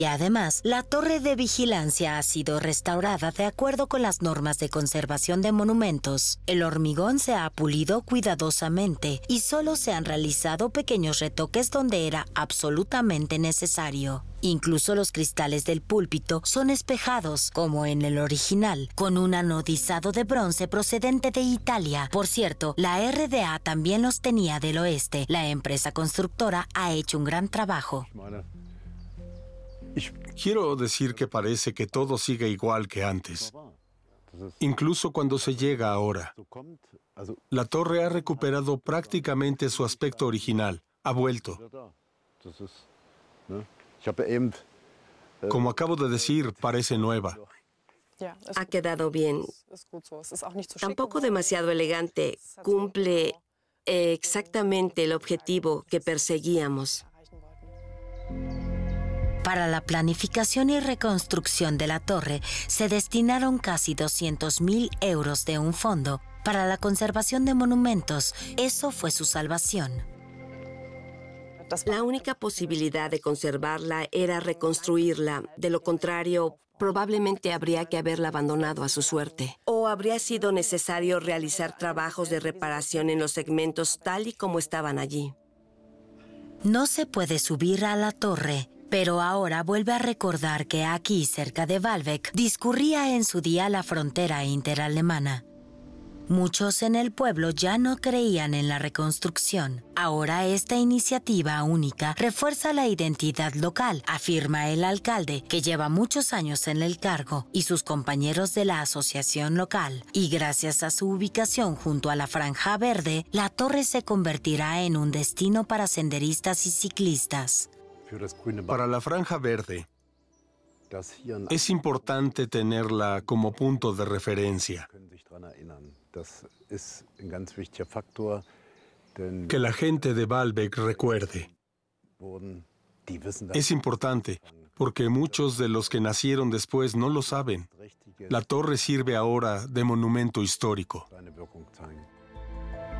Y además, la torre de vigilancia ha sido restaurada de acuerdo con las normas de conservación de monumentos. El hormigón se ha pulido cuidadosamente y solo se han realizado pequeños retoques donde era absolutamente necesario. Incluso los cristales del púlpito son espejados, como en el original, con un anodizado de bronce procedente de Italia. Por cierto, la RDA también los tenía del oeste. La empresa constructora ha hecho un gran trabajo. Quiero decir que parece que todo sigue igual que antes, incluso cuando se llega ahora. La torre ha recuperado prácticamente su aspecto original, ha vuelto. Como acabo de decir, parece nueva. Ha quedado bien. Tampoco demasiado elegante. Cumple exactamente el objetivo que perseguíamos. Para la planificación y reconstrucción de la torre, se destinaron casi 200.000 euros de un fondo. Para la conservación de monumentos, eso fue su salvación. La única posibilidad de conservarla era reconstruirla. De lo contrario, probablemente habría que haberla abandonado a su suerte. O habría sido necesario realizar trabajos de reparación en los segmentos tal y como estaban allí. No se puede subir a la torre, pero ahora vuelve a recordar que aquí, cerca de Baalbek, discurría en su día la frontera interalemana. Muchos en el pueblo ya no creían en la reconstrucción. Ahora esta iniciativa única refuerza la identidad local, afirma el alcalde, que lleva muchos años en el cargo, y sus compañeros de la asociación local. Y gracias a su ubicación junto a la Franja Verde, la torre se convertirá en un destino para senderistas y ciclistas. Para la Franja Verde, es importante tenerla como punto de referencia. Que la gente de Baalbek recuerde. Es importante porque muchos de los que nacieron después no lo saben. La torre sirve ahora de monumento histórico.